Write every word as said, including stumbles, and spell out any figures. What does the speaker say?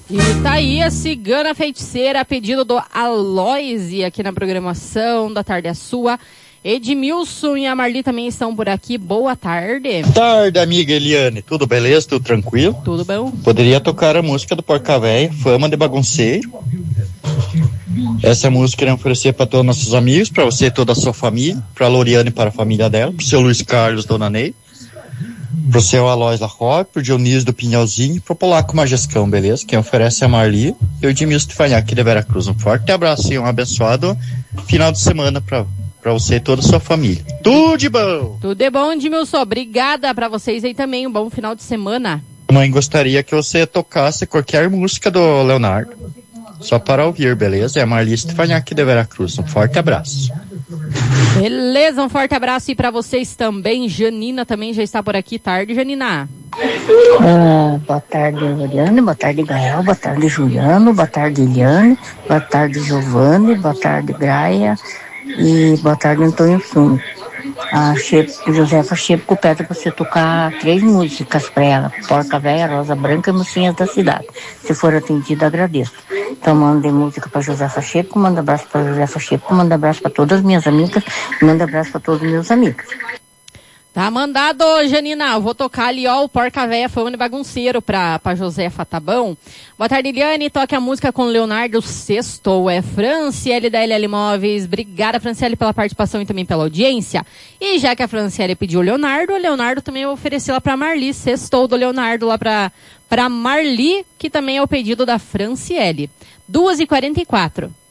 E tá aí a Cigana Feiticeira, a pedido do Aloysi aqui na programação da Tarde é Sua. Edmilson e a Marli também estão por aqui. Boa tarde. Boa tarde, amiga Eliane. Tudo beleza? Tudo tranquilo? Tudo bom. Poderia tocar a música do Porca Véia, Fama de Bagunceiro. Essa música eu queria oferecer para todos os nossos amigos, para você e toda a sua família, para a Loriane e para a família dela, para o seu Luiz Carlos, Dona Ney, para o seu Aloysio Larroque, para o Dionísio do Pinhalzinho e para o Polaco Majescão, beleza? Quem oferece é a Marli e o Edmilson Tifanhaque de Vera Cruz. Um forte abraço e um abençoado final de semana para Pra você e toda a sua família. Tudo de bom! Tudo de bom, Edmilson. Obrigada pra vocês aí também. Um bom final de semana. Mãe, gostaria que você tocasse qualquer música do Leonardo. Só para ouvir, beleza? É a Marli Stefanhac de Vera Cruz. Um forte abraço. Beleza, um forte abraço e pra vocês também. Janina também já está por aqui. Tarde, Janina. Ah, boa tarde, Loriane. Boa tarde, Gael. Boa tarde, Juliano. Boa tarde, Eliane. Boa tarde, Giovanni. Boa tarde, Graia. E boa tarde, Antônio Suno. A Chepo, Josefa Chepo pede para você tocar três músicas para ela: Porca Véia, Rosa Branca e Mocinhas da Cidade. Se for atendida, agradeço. Então manda música para Josefa Chepo, manda abraço para Josefa Chepo, manda abraço para todas as minhas amigas, manda abraço para todos os meus amigos. Tá mandado, Janina. Eu vou tocar ali, ó, o Porca Véia, Fama de Bagunceiro pra, pra Josefa, tá bom? Boa tarde, Eliane. Toque a música com Leonardo Sextou. É Franciele da L L Móveis. Obrigada, Franciele, pela participação e também pela audiência. E já que a Franciele pediu o Leonardo, o Leonardo também ofereceu lá pra Marli. Sextou do Leonardo lá pra, pra Marli, que também é o pedido da Franciele. duas e quarenta e quatro.